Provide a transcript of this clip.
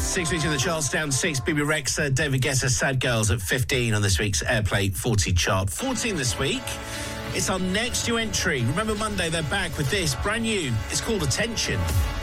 6 weeks in the charts, down 6. BB Rexa, David Guetta, Sad Girls at 15 on this week's Airplay 40 chart. 14 this week. It's our next new entry. Remember Monday, they're back with this, brand new. It's called Attention.